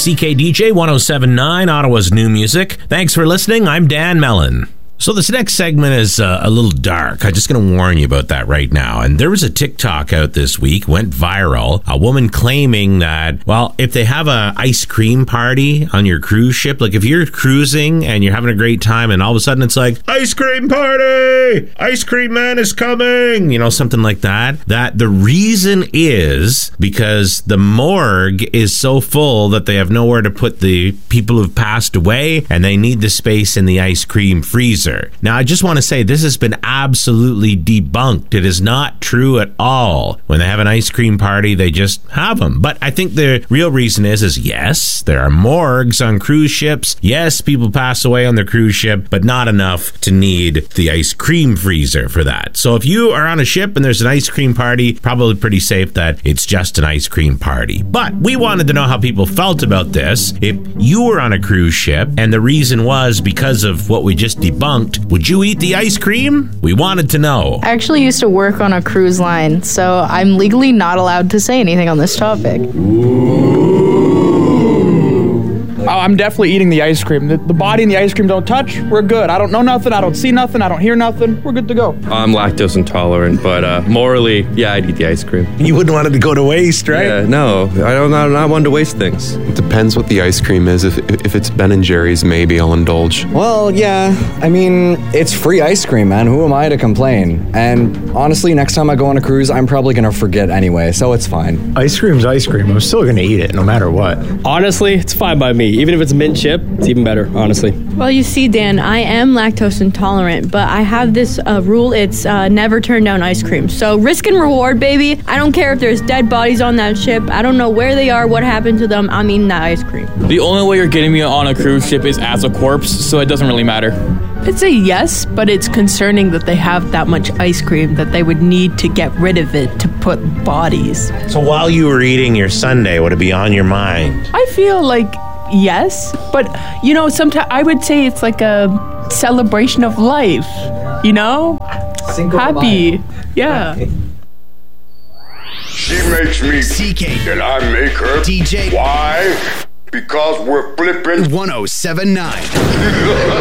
CKDJ 107.9, Ottawa's new music. Thanks for listening. I'm Dan Mellon. So this next segment is a little dark. I'm just going to warn you about that right now. And there was a TikTok out this week, went viral. A woman claiming that, well, if they have a ice cream party on your cruise ship, like if you're cruising and you're having a great time and all of a sudden it's like, ice cream party! Ice cream man is coming! You know, something like that. That the reason is because the morgue is so full that they have nowhere to put the people who've passed away and they need the space in the ice cream freezer. Now, I just want to say this has been absolutely debunked. It is not true at all. When they have an ice cream party, they just have them. But I think the real reason is yes, there are morgues on cruise ships. Yes, people pass away on their cruise ship, but not enough to need the ice cream freezer for that. So if you are on a ship and there's an ice cream party, probably pretty safe that it's just an ice cream party. But we wanted to know how people felt about this. If you were on a cruise ship and the reason was because of what we just debunked, would you eat the ice cream? We wanted to know. I actually used to work on a cruise line, so I'm legally not allowed to say anything on this topic. Oh, I'm definitely eating the ice cream. The body and the ice cream don't touch. We're good. I don't know nothing. I don't see nothing. I don't hear nothing. We're good to go. I'm lactose intolerant, but morally, yeah, I'd eat the ice cream. You wouldn't want it to go to waste, right? Yeah, no, I'm not one to waste things. It depends what the ice cream is. If it's Ben & Jerry's, maybe I'll indulge. Well, yeah. I mean, it's free ice cream, man. Who am I to complain? And honestly, next time I go on a cruise, I'm probably going to forget anyway, so it's fine. Ice cream's ice cream. I'm still going to eat it no matter what. Honestly, it's fine by me. Even if it's mint chip, it's even better, honestly. Well, you see, Dan, I am lactose intolerant, but I have this rule. It's never turn down ice cream. So risk and reward, baby. I don't care if there's dead bodies on that ship. I don't know where they are, what happened to them. I'm eating that ice cream. The only way you're getting me on a cruise ship is as a corpse, so it doesn't really matter. It's a yes, but it's concerning that they have that much ice cream that they would need to get rid of it to put bodies. So while you were eating your sundae, would it be on your mind? I feel like yes, but you know, sometimes I would say it's like a celebration of life, you know? Happy. Yeah. She makes me CK, and I make her DJ. Why? Because we're flipping 107.9.